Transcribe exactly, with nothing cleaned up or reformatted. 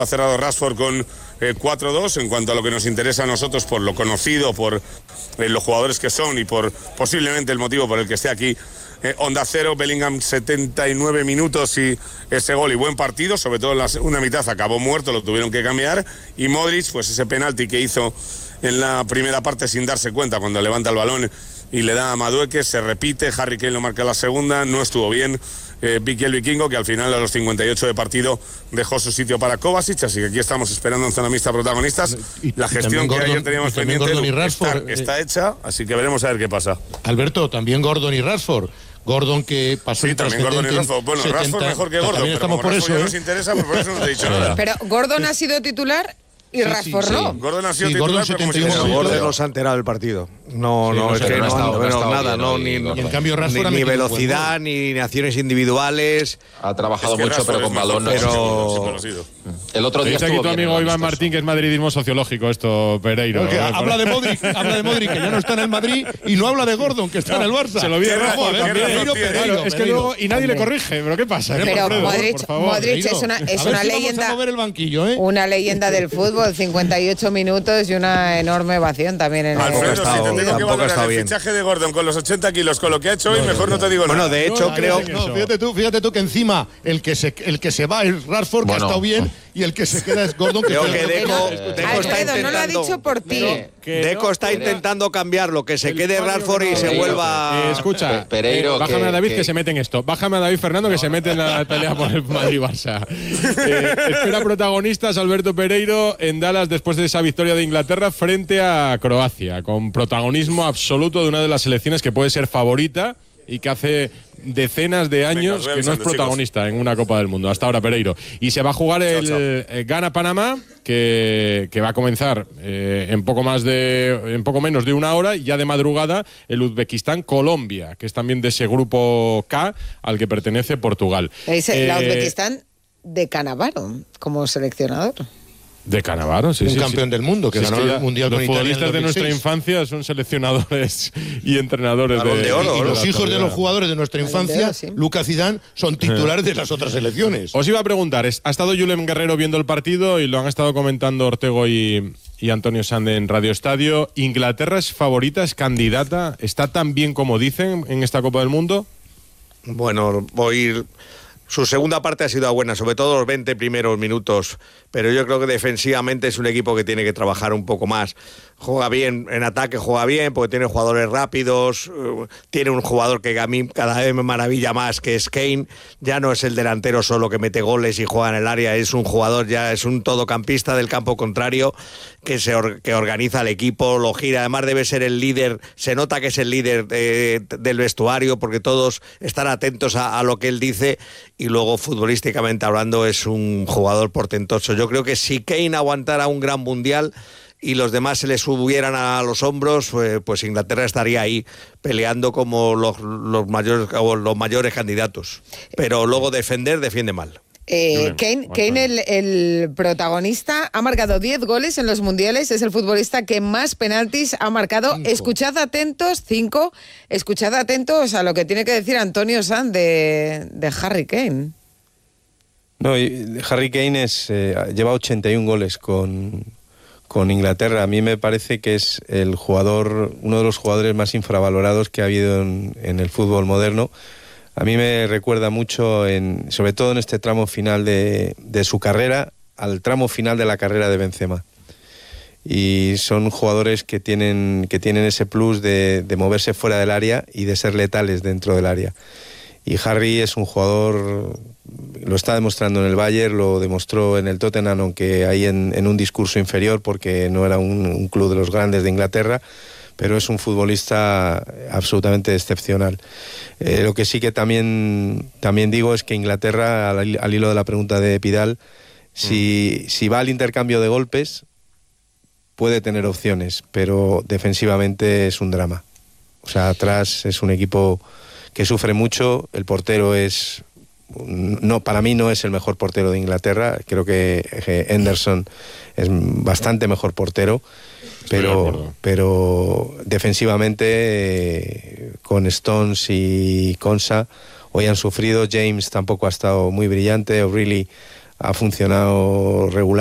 Ha cerrado Rashford con eh, cuatro dos. En cuanto a lo que nos interesa a nosotros, por lo conocido, por eh, los jugadores que son y por posiblemente el motivo por el que esté aquí, eh, Onda Cero, Bellingham, setenta y nueve minutos y ese gol y buen partido, sobre todo en la segunda mitad acabó muerto, lo tuvieron que cambiar, y Modric, pues ese penalti que hizo en la primera parte sin darse cuenta cuando levanta el balón y le da a Madueke, se repite, Harry Kane lo marca la segunda, no estuvo bien eh, Vicky el Vikingo, que al final a los cincuenta y ocho de partido dejó su sitio para Kovacic, así que aquí estamos esperando en zona mixta protagonistas. Y, la gestión que Gordon, ayer teníamos pendiente Gordon y Rashford, está, está hecha, así que veremos a ver qué pasa. Alberto, también Gordon y Rashford. Gordon que pasó sí, también Gordon y Rashford. Bueno, setenta, Rashford mejor que Gordon, pero estamos como por Rashford eso, ya ¿eh? nos interesa, pues por eso no te he dicho nada. Pero Gordon ha sido titular y sí, Rashford sí, sí. no. Gordon ha sido sí, titular, Gordon pero setenta y uno. como si Gordon no se ha enterado del partido. No, sí, no, no es sé, que no no, ha estado, no, no ha no, nada, bien, no, y, ni, y en cambio Rashford ni, ni velocidad, velocidad, ni, ni acciones individuales. Ha trabajado es que mucho, Rashford pero con balón no. Pero el otro día dice aquí estuvo tu bien amigo en el Iván amistoso. Martín que es madridismo sociológico esto, Pereiro. Porque ¿eh? habla de Modric, habla de Modric, que ya no está en el Madrid, y no habla de Gordon, que está en el Barça. Se lo vi a Rafa Joder, también. Pereiro, Claro, Pereiro, Es que luego, y nadie le corrige, ¿pero qué pasa? Pero Alfredo, Modric, por favor. Modric es una, es A ver una si leyenda. Vamos a mover el banquillo, ¿eh? Una leyenda del fútbol, cincuenta y ocho minutos y una enorme ovación también en el Alfredo, estado- si te tengo que tampoco ha valorar estado el bien. fichaje de Gordon con los ochenta kilos, con lo que ha hecho hoy, No, mejor no, no te digo bueno, nada. de hecho, No, creo. no, no, fíjate tú, fíjate tú que encima el que se, el que se va es Rashford, que Bueno. ha estado bien, y el que se queda es Gordon, que Creo está que en el- Deco, Eh, Deco está Alfredo, no lo ha intentando. dicho por ti. Que Deco no, está que- intentando cambiarlo, que se el quede Fabio Rashford y que- se Pereiro, vuelva. Eh, escucha, Pe- Pereiro, eh, bájame que- a David que, que- se mete en esto. Bájame a David Fernando que se mete en la pelea por el Madrid-Barça. Eh, espera protagonistas Alberto Pereiro en Dallas después de esa victoria de Inglaterra frente a Croacia, con protagonismo absoluto de una de las selecciones que puede ser favorita y que hace decenas de años Venga, que no es protagonista en una Copa del Mundo. Hasta ahora, Pereiro. Y se va a jugar el chao. eh, Ghana-Panamá, que, que va a comenzar eh, en poco más de en poco menos de una hora, y ya de madrugada el Uzbekistán-Colombia, que es también de ese grupo K al que pertenece Portugal. Es el Eh, Uzbekistán de Cannavaro como seleccionador. De Cannavaro, sí, un sí, campeón sí. del mundo que Sí, es ganó ya el mundial los con Italia en el futbolistas de nuestra dos mil seis. infancia son seleccionadores y entrenadores Balón de, de oro, Y ¿no? los la hijos de actualidad. los jugadores de nuestra Balón de infancia, oro, sí. Lucas Zidane, son titulares de las otras selecciones. Os iba a preguntar, es- ha estado Julen Guerrero viendo el partido y lo han estado comentando Ortego y, y Antonio Sande en Radio Estadio. ¿Inglaterra es favorita, es candidata? ¿Está tan bien como dicen en esta Copa del Mundo? Bueno, voy. Su segunda parte ha sido buena, sobre todo los veinte primeros minutos, pero yo creo que defensivamente es un equipo que tiene que trabajar un poco más. Juega bien, en ataque juega bien, porque tiene jugadores rápidos, eh, tiene un jugador que a mí cada vez me maravilla más, que es Kane. Ya no es el delantero solo que mete goles y juega en el área, es un jugador, ya es un todocampista del campo contrario, que se or- que organiza el equipo, lo gira, además debe ser el líder, se nota que es el líder eh, del vestuario, porque todos están atentos a, a lo que él dice, y luego futbolísticamente hablando es un jugador portentoso. Yo creo que si Kane aguantara un gran mundial y los demás se le subieran a los hombros, pues, pues Inglaterra estaría ahí peleando como los, los, mayores, o los mayores candidatos. Pero luego defender, defiende mal. Eh, Julen, Kane, Juan Kane Antonio. el, el protagonista, ha marcado diez goles en los mundiales, es el futbolista que más penaltis ha marcado. Cinco. Escuchad atentos, cinco, escuchad atentos a lo que tiene que decir Antonio Sanz de, de Harry Kane. No, y Harry Kane es, eh, lleva ochenta y un goles con, con Inglaterra. A mí me parece que es el jugador, uno de los jugadores más infravalorados que ha habido en, en el fútbol moderno. A mí me recuerda mucho, en, sobre todo en este tramo final de, de su carrera, al tramo final de la carrera de Benzema. Y son jugadores que tienen, que tienen ese plus de, de moverse fuera del área y de ser letales dentro del área. Y Harry es un jugador, lo está demostrando en el Bayern, lo demostró en el Tottenham, aunque ahí en, en un discurso inferior porque no era un, un club de los grandes de Inglaterra, pero es un futbolista absolutamente excepcional. Eh, lo que sí que también, también digo es que Inglaterra, al, al hilo de la pregunta de Pidal, si, mm. si va al intercambio de golpes, puede tener opciones, pero defensivamente es un drama. O sea, atrás es un equipo que sufre mucho, el portero es, no, para mí no es el mejor portero de Inglaterra, creo que Henderson es bastante mejor portero, pero, pero defensivamente eh, con Stones y Konsa hoy han sufrido. James tampoco ha estado muy brillante, O'Reilly ha funcionado regular.